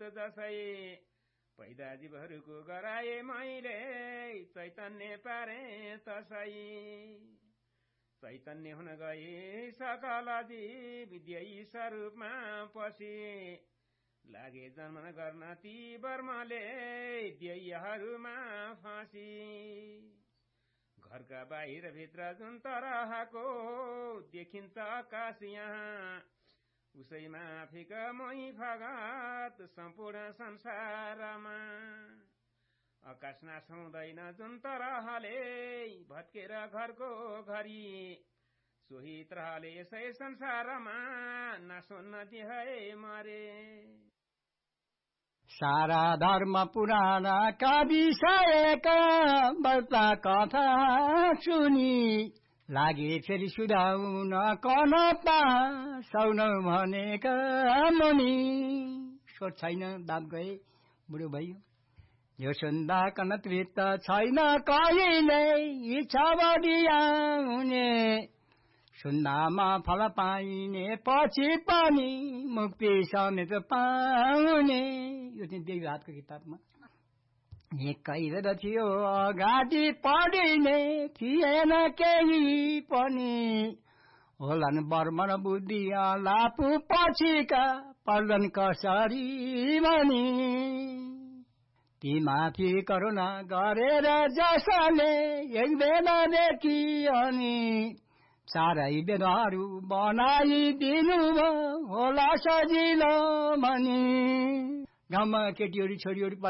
जसै पैदा जीवहरूको गराए मैले चैतन्य पारे तसै चैतन्य हुन गए सकल जीव विद्यै स्वरूपमा पसी लागे जन्मन गर्न ती वर्मले ध्ययहरूमा फाँसी घरका बाहिर भित्र जुन तरहको देखिन्छ आकाश यहाँ उसैमा फिका मै फगत सम्पूर्ण संसारमा आकाश नाश हुँदैन जुन तरहले भत्केर घरको घरी सोही तरहले यसै संसारमा नाश हुन्न दिए मरे सारा धर्म पुराणका विषयका वार्ता कथा सुनि लागे फेरि सुधाउन कनपा सौन भनेका मुनि सोच छैन दाब गए बुढो भयो यो सुन्दा कनत्रित छैन कहिले इच्छा बढियाउने सुन्दामा फल पाइने पछि पनि मुक्ति समेत पाउने यो चाहिँ देवराजको किताबमा एकै बेर थियो अगाडि पढिने थिएन केही पनि होलान् वर्मन बुद्धि लापु पछिका पर्दन कसरी भनी ती माथि करुणा गरेर जसले एक बेलादेखि अनि चारै बेदहरू बनाइदिनु होला सजिलो भनी गाउँमा केटीहरू छोरीहरू